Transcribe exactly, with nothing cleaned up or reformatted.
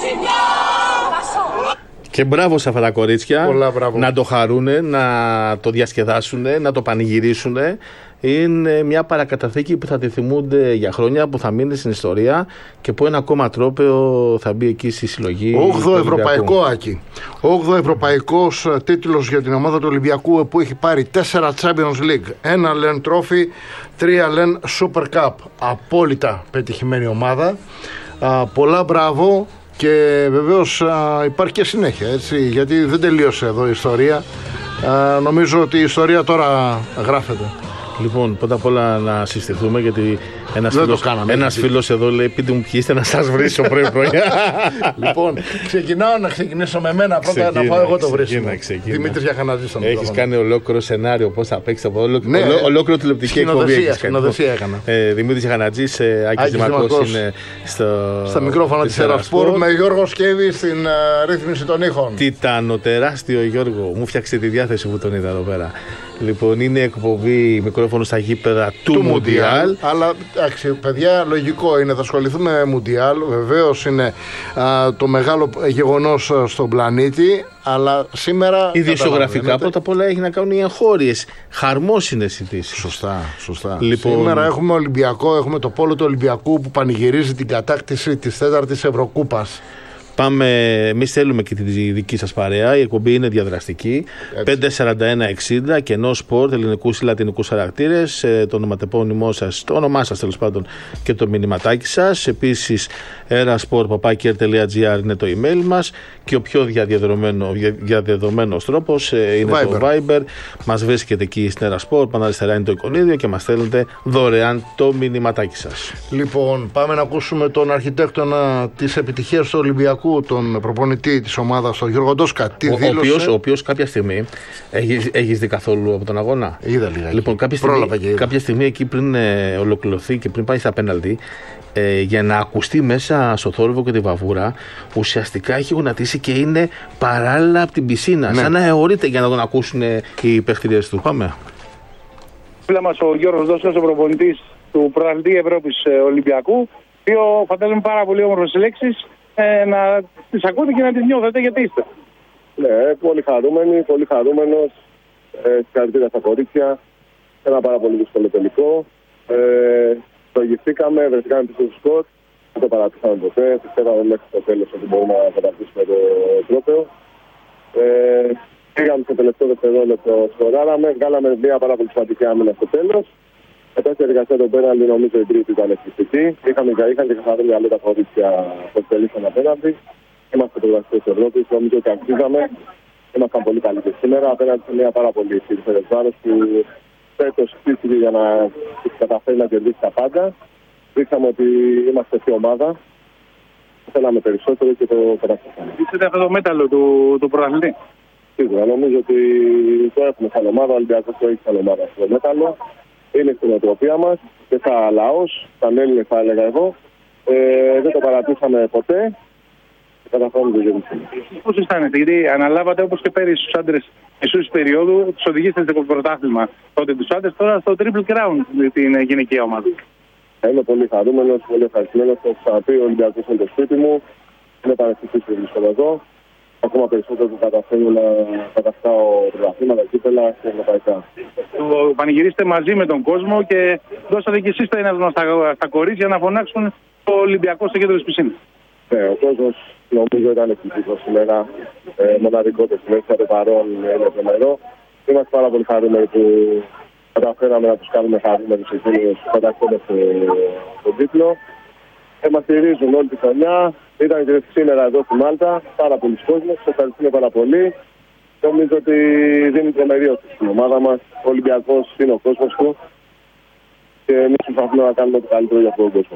Και μπράβο σε αυτά τα κορίτσια. Πολλά μπράβο. Να το χαρούνε, να το διασκεδάσουνε, να το πανηγυρίσουνε. Είναι μια παρακαταθήκη που θα τη θυμούνται για χρόνια, που θα μείνει στην ιστορία και που ένα ακόμα τρόπαιο θα μπει εκεί στη συλλογή. Όγδοο ευρωπαϊκό, Άκη. Όγδοο ευρωπαϊκός τίτλος για την ομάδα του Ολυμπιακού, που έχει πάρει τέσσερα Champions League, ένα λεν Trophy, τρία λεν Super Cup. Απόλυτα πετυχημένη ομάδα. Α, πολλά μπράβο. Και βεβαίως α, υπάρχει και συνέχεια, έτσι, γιατί δεν τελείωσε εδώ η ιστορία. Α, νομίζω ότι η ιστορία τώρα γράφεται. Λοιπόν, πρώτα απ' όλα να συστηθούμε, γιατί ένας Δεν φίλος, το κάναμε, ένας φίλος εδώ λέει: πείτε μου ποιοι είστε, να σας βρίσω πρωί-πρωί. Λοιπόν, ξεκινάω να ξεκινήσω με μένα πρώτα. Ξεκίνα, να πάω εγώ το βρίσιμο. ξεκίνα, ξεκίνα. Δημήτρης Γιαχανατζής. Έχεις κάνει ολόκληρο σενάριο πώς θα παίξεις από όλο, Ναι, ολό, ολόκληρο τηλεοπτική εκπομπή. σκηνοθεσία, σκηνοθεσία έκανα. Ε, Δημήτρης Γιαχανατζής, ε, Άκης Δημακός είναι στο, στα μικρόφωνα της Ερασπορ, με Γιώργο Σκέβη στην uh, ρύθμιση των ήχων. Τιτάνο, τεράστιο Γιώργο. Μου φτιάξε τη διάθεση που τον είδα εδώ πέρα. Λοιπόν, είναι εκπομπή μικρόφωνο στα γήπεδα του, του Μουντιάλ. Αλλά εντάξει, παιδιά, λογικό είναι. Θα ασχοληθούμε με Μουντιάλ. Βεβαίως είναι α, το μεγάλο γεγονός στον πλανήτη. Αλλά σήμερα. Ιδιοσιογραφικά πρώτα απ' όλα έχει να κάνουν οι εγχώριες χαρμόσυνες ειδήσεις. Σωστά, σωστά. Λοιπόν, σήμερα έχουμε Ολυμπιακό, έχουμε το πόλο του Ολυμπιακού που πανηγυρίζει την κατάκτηση της τέταρτης Ευρωκούπας. Πάμε, εμείς θέλουμε και τη δική σας παρέα. Η εκπομπή είναι διαδραστική. πέντε σαράντα ένα εξήντα, κενό σπορτ, ελληνικούς ή λατινικούς χαρακτήρες, το ονοματεπώνυμό σας, το όνομά σας τέλος πάντων και το μηνυματάκι σας. Επίσης, erasport παπάκι ερ τελεία τζι άρ είναι το email μας και ο πιο διαδεδομένος τρόπος είναι Viber. Το Viber. Μας βρίσκεται εκεί στην Erasport, πάνω αριστερά είναι το εικονίδιο και μας στέλνετε δωρεάν το μηνυματάκι σας. Λοιπόν, πάμε να ακούσουμε τον αρχιτέκτονα της επιτυχίας του Ολυμπιακού, τον προπονητή της ομάδας, τον Γιώργο Ντόσκα. Τι ο, δήλωσε. ο, οποίος, ο οποίος κάποια στιγμή. Έχεις, έχεις δει καθόλου από τον αγώνα? Είδα λίγα. Λοιπόν, κάποια στιγμή, κάποια στιγμή εκεί πριν ε, ολοκληρωθεί και πριν πάει στα πέναλτι, ε, για να ακουστεί μέσα στο θόρυβο και τη βαβούρα, ουσιαστικά έχει γονατίσει και είναι παράλληλα από την πισίνα. Ναι. Σαν να αιωρείται για να τον ακούσουν ε, οι παίχτριες του. Πάμε. Φίλα μας ο Γιώργος Ντόσκας, ο προπονητής του πρωταθλητή Ευρώπης ε, Ολυμπιακού, οποίο φαντάζομαι πάρα πολύ όμορφες λέξεις. Ε, να τις ακούτε και να τις νιώθετε, γιατί είστε. Ναι, πολύ χαρούμενοι, πολύ χαρούμενος. Ε, Συγχαρητήρια στα κορίτσια. Ένα πάρα πολύ δύσκολο τελικό. Ε, προηγηθήκαμε, βρεθήκαμε πίσω στο σκορ. Δεν το παρατήσαμε ποτέ. Πιστεύαμε μέχρι το τέλος ότι μπορούμε να κατακτήσουμε το τρόπαιο. Ε, πήγαμε στο τελευταίο δευτερόλεπτο, σκοράραμε. Βγάλαμε μια πάρα πολύ σημαντική άμυνα στο τέλος. Μετά στη διαδικασία των πέναλτι, νομίζω η τρίτη ήταν εκπληκτική. Είχαν και καθαρό μυαλό τα κορίτσια που εκτελήσαν απέναντι. Είμαστε πρωταθλητές της Ευρώπης, νομίζω ότι αξίζαμε. Ήμασταν πολύ καλοί και σήμερα. Απέναντι σε μια πάρα πολύ ψηφιακή βάρος που φέτος χτίστηκε για να καταφέρει να κερδίσει τα πάντα. Δείξαμε ότι είμαστε αυτή ομάδα. Θέλαμε περισσότερο και το καταφέραμε. Είστε αυτό το μέταλλο του, του πρωταθλητή. Σίγουρα, νομίζω ότι το έχουμε σαν ομάδα. Ο Ολυμπιακός το έχει σαν ομάδα στο μέταλλο. Είναι στην οτροπία μας και σαν λαός, σαν Έλληνες θα έλεγα εγώ. Ε, δεν το παρατήσαμε ποτέ. Καταφέραμε το γεγονός. Πώς αισθάνεστε, γιατί αναλάβατε όπως και πέρυσι στους άντρες μισούς περίοδου, τους οδηγήσατε στο πρωτάθλημα τότε τους άντρες, τώρα στο Triple Crown την γυναικεία ομάδα. Είμαι πολύ χαρούμενος, πολύ ευχαριστημένος. Όπως ξαναπεί, ο Ολυμπιακός είναι το σπίτι μου. Είναι παρεστηθής που βρίσκομαι εδώ. Ακόμα περισσότερο που καταφέρνω να κατακτάω πρωταθλήματα, κύπελα και ευρωπαϊκά. Το πανηγυρίστε μαζί με τον κόσμο και δώσατε και εσείς το ένασμα στα, στα κορίτσια να φωνάξουν το Ολυμπιακό στο κέντρο της πισίνας. Ναι, ο κόσμος νομίζω ήταν εκπληκτικός σήμερα. Ε, μοναδικό το συνέχισε παρόν, είναι τρομερό. Είμαστε πάρα πολύ χαρούμενοι που καταφέραμε να τους κάνουμε χαρούμενους εκείνους που κατακτώμε τον τίτλο. Ε, μας στηρίζουν όλη τη χρονιά. Ήταν και σήμερα εδώ στη Μάλτα. Πάρα πολλοί κόσμος. Σας ευχαριστούμε πάρα πολύ. Νομίζω ότι δίνει τρομερή όθηση στην ομάδα μας. Ο Ολυμπιακός είναι ο κόσμος του. Και εμείς προσπαθούμε να κάνουμε το καλύτερο για αυτόν τον κόσμο.